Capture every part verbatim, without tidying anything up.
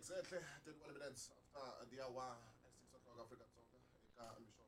exactly thirty-one minutes after the hour six o'clock Africa Zonga eka misho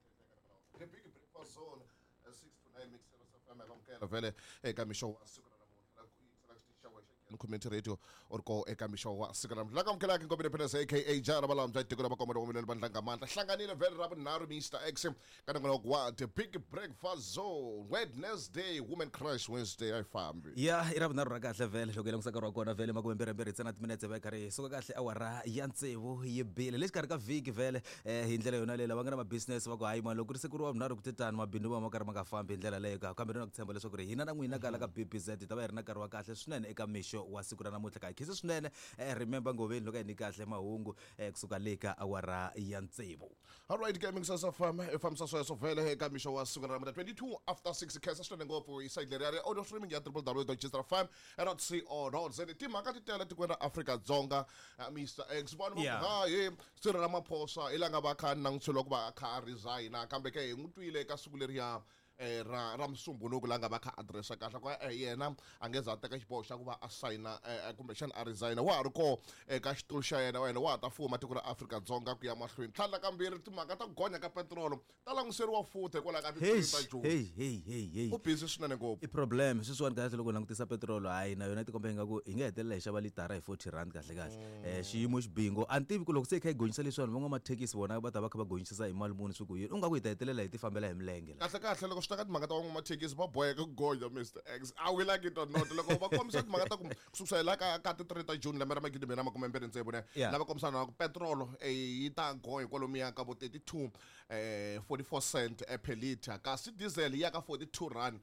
the big breakfast zone six to nine mix FM bamkela vele eka misho wasuku namuhla ku interact show community radio or ko eka misho wasuku namuhla la kamkela ke ngobile phela aka Jara balamja itikura bakomero bomile bandlanga amandla hlanganile vele rabo naru Mister X kana ngokwa the big breakfast zone Wednesday women crush Wednesday I family yeah irabo naru kahle vele lokela ngisakara kona vele makwembere mbere tsena minutes bekare soka kahle awara ya ntsevu yebile lesikari ka viki vele eh indlela yona lela bangena ma business bako hayi manje lokuri sekuru wabunaro kutetana mabindu ba makari makafamba indlela leyo ka kambe rona kuthemba leswaku hina na n'wina kala ka B B Z tava hi ri na nkarhi wa kahle swinene eka misho wa siku ra namuntlha ka khisi swinene eh remember ngoveni loko ni kahle mahungu eh kusuka leka awara ya ntsevu. All right gaming sasa fama efamsa so so vele eka misho wa siku ra namuntlha twenty-two after six khasa swinene ngopfu iside leri audio streaming ya w w w dot gistra fm dot co dot za timhaka ti tele tikwenda Africa Dzonga Mister X vanhu ha ye Cyril Ramaphosa ilanga va kha na ngitselo ku va kha resign kambe ke ngutwile ka siku leri ya eh ra ramsumbunuku langa va kha address kahle kwa yena angeza teka xiboho xa ku va assigna kumbe xana a resign wa ha ri ko eka xitulu xa yena wena wa ta fuma tiko ra Africa Dzonga ku ya mahlweni tlhandla kambirhi timhaka ta gonya ka petrol ta languseriwa futhi kwala ka ta June hey hey hey hey u busy swinene ngopfu i problem swiswani kahle loko langutisa petrol hayi na yona tikombe ngaku hi nga hetelela hi xava litara hi forty rand kahle kahle eh xiyimo xibingo antivi ku loko se kha igonyisa leswani van'wa mathekisi vona va ta va kha va gonyisa hi mali muni swiku yini u nga ku hi ta hetelela hi ti fambela hi milenge la kahle kahle loko swi ta ka timhaka ta van'wamathekisi va boheka ku gonya Mister X a wi like it or not loko va kombisa timhaka ta ku kusuka la ka ka three ta June lembe ra magidi mbirhi na makume mbirhi ntsevu ne lava kombisana na ku petrol yi ta gonya kwalomu ya ka vo thirty-two eh forty-four cent per liter kasi diesel ya ka forty-two rand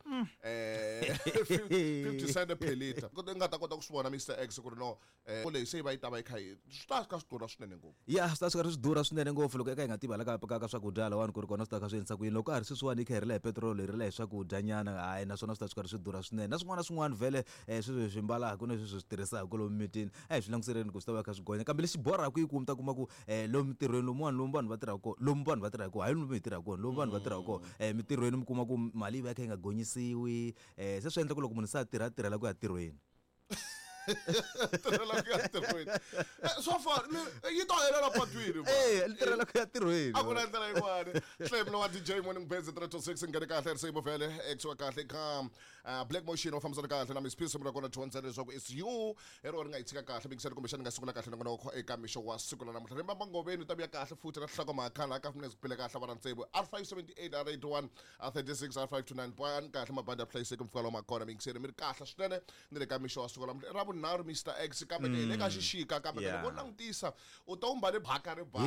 eh fifty cent per liter ku nga ta kota ku swivona Mister X ku ri no eh leyi se va yi ta va yi kha yi swi ka swi durha swinene ngopfu ya swi ta swi swi durha swinene ngopfu loko eka hi nga tivi la ka ka swakudya lawani ku ri kona swi ta ka swi endlisa ku yini loko a ri sweswiwani yi kha yi ri la hi petrol hi ri la hi swakudya nyana hayi naswona swi ta swi karhi swi durha swinene na swin'wana na swin'wana vele sweswi swi mbalaka na sweswi swi tirhisaka kwalomu mitini a hi swi langusereni ku swi ta va kha swi gonya kambe lexi borhaka yi kuma ta kuma ku lomu mitirhweni lomuwani lomu vanhu va tirhaka kona lomu vanhu va tirhaka kona hayi lomu hi tirhaka kona lomu vanhu va tirhaka kona mitirhweni mi kuma ku mali yi va yi kha yi nga gonyisiwi se swi endla ku loko munhu se a tirha a tirhela ku ya tirhweni tirhela ku ya tirhweni so far yi ta helela patwini eh tirhela ku ya tirhweni a ku na ndlela yin'wana hlem no wa D J morning base three to six ngene kahle ri sebo vele ex wa kahle ka black motion of famsana kahle na Miss Peace mra kona twenty leswaku it's you ero ri nga itshika kahle bikisela kumbe xana nga sungula kahle ngona eka misho wa siku la namuntlha rimba ngoveni ta biya kahle futhi na hloko makhala ka fune siphile kahle vana ntsebu R five seven eight R eighty-one R thirty-six R five twenty-nine point kahle mabanda place ke mfukalo makona bikisela mi kahle swinene ni le ka misho wa siku la namuntlha naru Mister X kambe ke le ka xixika kambe loko langutisa u ta umba le bhaka ri